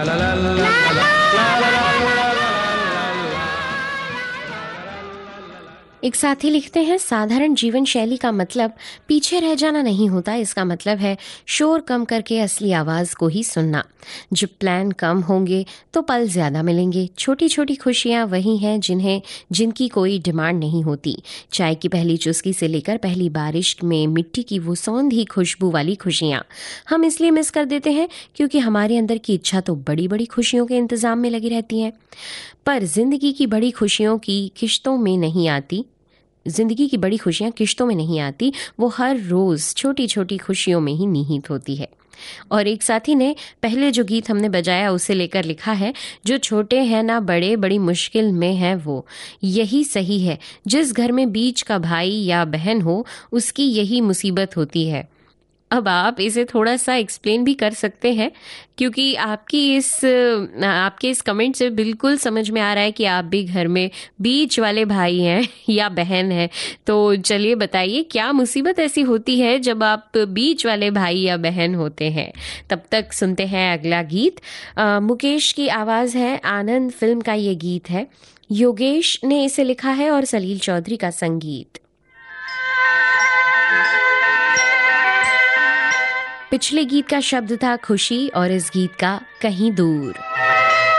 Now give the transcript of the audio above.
एक साथी लिखते हैं, साधारण जीवन शैली का मतलब पीछे रह जाना नहीं होता। इसका मतलब है शोर कम करके असली आवाज को ही सुनना। जब प्लान कम होंगे तो पल ज्यादा मिलेंगे। छोटी छोटी खुशियां वही हैं जिनकी कोई डिमांड नहीं होती। चाय की पहली चुस्की से लेकर पहली बारिश में मिट्टी की वो सौंधी खुशबू वाली खुशियां हम इसलिए मिस कर देते हैं क्योंकि हमारे अंदर की इच्छा तो बड़ी बड़ी खुशियों के इंतजाम में लगी रहती है। पर जिंदगी की बड़ी खुशियों की किश्तों में नहीं आती। जिंदगी की बड़ी खुशियां किश्तों में नहीं आती, वो हर रोज छोटी छोटी खुशियों में ही निहित होती है। और एक साथी ने पहले जो गीत हमने बजाया उसे लेकर लिखा है, जो छोटे हैं ना बड़े, बड़ी मुश्किल में है वो, यही सही है। जिस घर में बीच का भाई या बहन हो उसकी यही मुसीबत होती है। अब आप इसे थोड़ा सा एक्सप्लेन भी कर सकते हैं, क्योंकि आपके इस कमेंट से बिल्कुल समझ में आ रहा है कि आप भी घर में बीच वाले भाई हैं या बहन हैं। तो चलिए बताइए, क्या मुसीबत ऐसी होती है जब आप बीच वाले भाई या बहन होते हैं। तब तक सुनते हैं अगला गीत। मुकेश की आवाज है, आनंद फिल्म का ये गीत है। योगेश ने इसे लिखा है और सलील चौधरी का संगीत। पिछले गीत का शब्द था खुशी और इस गीत का कहीं दूर।